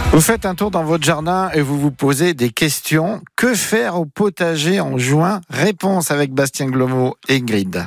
Vous faites un tour dans votre jardin et vous vous posez des questions. Que faire au potager en juin? Réponse avec Bastien Glomo et Ingrid.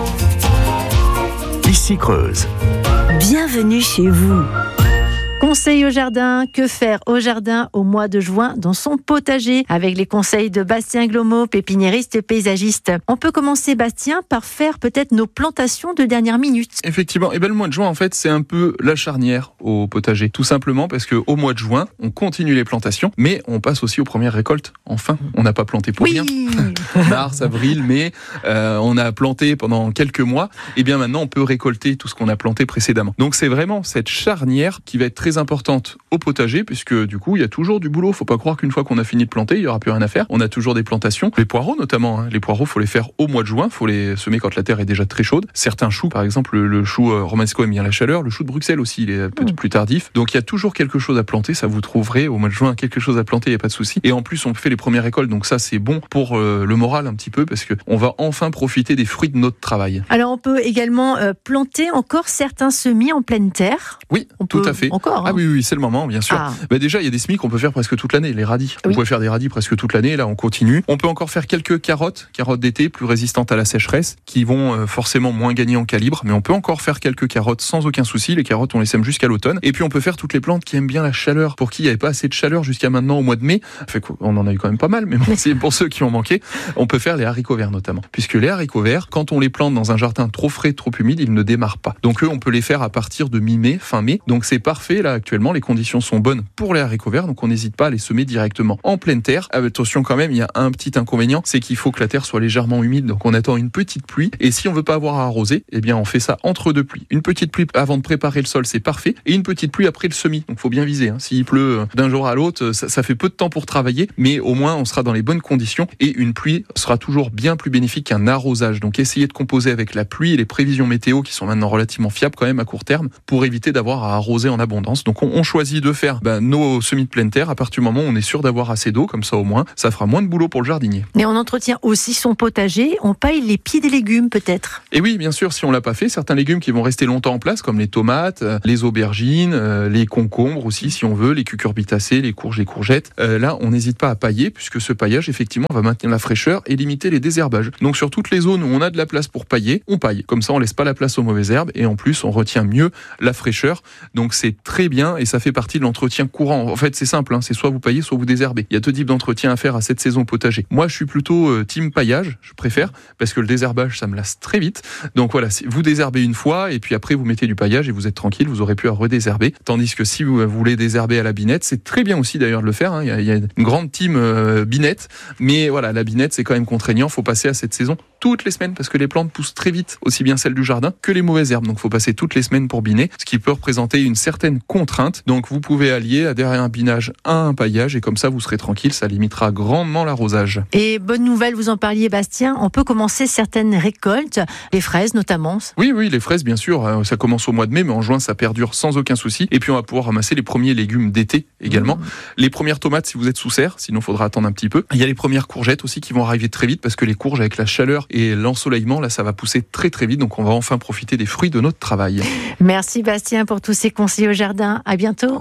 Ici Creuse. Bienvenue chez vous. Conseil au jardin, que faire au jardin au mois de juin dans son potager avec les conseils de Bastien Glomo, pépiniériste et paysagiste. On peut commencer, Bastien, par faire peut-être nos plantations de dernière minute. Effectivement, le mois de juin, en fait, c'est un peu la charnière au potager. Tout simplement parce qu'au mois de juin, on continue les plantations, mais on passe aussi aux premières récoltes. Enfin, on n'a pas planté pour rien. Mars, avril, mai, on a planté pendant quelques mois. Et bien maintenant, on peut récolter tout ce qu'on a planté précédemment. Donc c'est vraiment cette charnière qui va être très importante au potager, puisque du coup, il y a toujours du boulot. Faut pas croire qu'une fois qu'on a fini de planter, il y aura plus rien à faire. On a toujours des plantations. Les poireaux notamment. Les poireaux, faut les faire au mois de juin. Faut les semer quand la terre est déjà très chaude. Certains choux, par exemple, le chou romanesco aime bien la chaleur. Le chou de Bruxelles aussi, il est peut-être plus tardif. Donc il y a toujours quelque chose à planter. Ça vous trouverez au mois de juin quelque chose à planter. Il y a pas de souci. Et en plus, on fait les premières récoltes. Donc ça, c'est bon pour le moral un petit peu, parce que on va enfin profiter des fruits de notre travail. Alors on peut également planter encore certains semis en pleine terre. Oui, tout à fait. Encore. Ah oui, c'est le moment, bien sûr. Déjà, il y a des semis qu'on peut faire presque toute l'année, les radis. Oui. On peut faire des radis presque toute l'année, là on continue. On peut encore faire quelques carottes d'été, plus résistantes à la sécheresse, qui vont forcément moins gagner en calibre, mais on peut encore faire quelques carottes sans aucun souci. Les carottes, on les sème jusqu'à l'automne. Et puis on peut faire toutes les plantes qui aiment bien la chaleur, pour qui il n'y avait pas assez de chaleur jusqu'à maintenant au mois de mai. On en a eu quand même pas mal, mais bon, c'est pour ceux qui ont manqué. On peut faire les haricots verts notamment, puisque les haricots verts, quand on les plante dans un jardin trop frais, trop humide, ils ne démarrent pas. Donc eux, on peut les faire à partir de mi-mai, fin mai. Donc c'est parfait, là actuellement, les conditions sont bonnes pour les haricots verts, donc on n'hésite pas à les semer directement en pleine terre. Attention quand même, il y a un petit inconvénient, c'est qu'il faut que la terre soit légèrement humide, donc on attend une petite pluie, et si on veut pas avoir à arroser, eh bien on fait ça entre deux pluies. Une petite pluie avant de préparer le sol, c'est parfait, et une petite pluie après le semis, donc faut bien viser. S'il pleut d'un jour à l'autre, ça fait peu de temps pour travailler, mais au moins on sera dans les bonnes conditions, et une pluie sera toujours bien plus bénéfique qu'un arrosage. Donc essayez de composer avec la pluie et les prévisions météo qui sont maintenant relativement fiables quand même à court terme, pour éviter d'avoir à arroser en abondance. Donc on choisit de faire nos semis de pleine terre à partir du moment où on est sûr d'avoir assez d'eau, comme ça au moins ça fera moins de boulot pour le jardinier. Et on entretient aussi son potager, on paille les pieds des légumes peut-être. Et oui, bien sûr, si on l'a pas fait, certains légumes qui vont rester longtemps en place, comme les tomates, les aubergines, les concombres aussi si on veut, les cucurbitacées, les courges, les courgettes, là on n'hésite pas à pailler, puisque ce paillage effectivement va maintenir la fraîcheur et limiter les désherbages. Donc sur toutes les zones où on a de la place pour pailler, on paille. Comme ça on laisse pas la place aux mauvaises herbes, et en plus on retient mieux la fraîcheur. Donc c'est très bien, et ça fait partie de l'entretien courant. En fait, c'est simple, c'est soit vous paillez, soit vous désherbez. Il y a deux types d'entretien à faire à cette saison potager. Moi, je suis plutôt team paillage, je préfère, parce que le désherbage, ça me lasse très vite. Donc voilà, vous désherbez une fois, et puis après, vous mettez du paillage, et vous êtes tranquille, vous aurez pu à redésherber. Tandis que si vous voulez désherber à la binette, c'est très bien aussi d'ailleurs de le faire. Il y a une grande team binette, mais voilà, la binette, c'est quand même contraignant. Faut passer à cette saison toutes les semaines, parce que les plantes poussent très vite, aussi bien celles du jardin que les mauvaises herbes. Donc faut passer toutes les semaines pour biner, ce qui peut représenter une certaine contrainte. Donc vous pouvez allier derrière un binage à un paillage, et comme ça vous serez tranquille, ça limitera grandement l'arrosage. Et bonne nouvelle, vous en parliez Bastien, on peut commencer certaines récoltes, les fraises notamment. Oui, les fraises bien sûr, ça commence au mois de mai, mais en juin ça perdure sans aucun souci. Et puis on va pouvoir ramasser les premiers légumes d'été également. Les premières tomates si vous êtes sous serre, sinon il faudra attendre un petit peu. Il y a les premières courgettes aussi qui vont arriver très vite, parce que les courges avec la chaleur et l'ensoleillement, là ça va pousser très très vite, donc on va enfin profiter des fruits de notre travail. Merci Bastien pour tous ces conseils au jardin, à bientôt.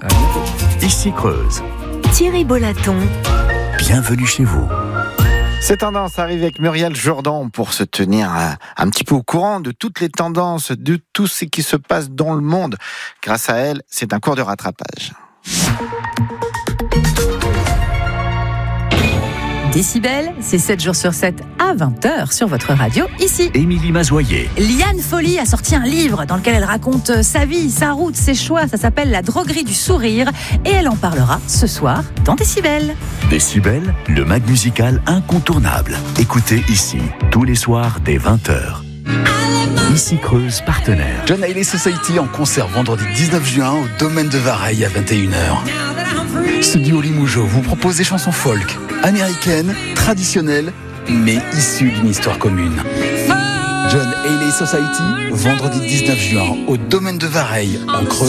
Ici Creuse. Thierry Bolaton. Bienvenue chez vous. C'est Tendance arrive avec Muriel Jourdan pour se tenir un petit peu au courant de toutes les tendances, de tout ce qui se passe dans le monde. Grâce à elle, c'est un cours de rattrapage. Décibel, c'est 7 jours sur 7 à 20h sur votre radio, ici. Émilie Mazoyer. Liane Folly a sorti un livre dans lequel elle raconte sa vie, sa route, ses choix. Ça s'appelle La droguerie du sourire, et elle en parlera ce soir dans Décibel. Décibel, le mag musical incontournable. Écoutez ici, tous les soirs dès 20h. Ici Creuse, partenaire. John Haley Society en concert vendredi 19 juin au Domaine de Vareille à 21h. Ce duo Limougeot vous propose des chansons folk, américaines, traditionnelles, mais issues d'une histoire commune. John Haley Society, vendredi 19 juin au Domaine de Vareille en Creuse.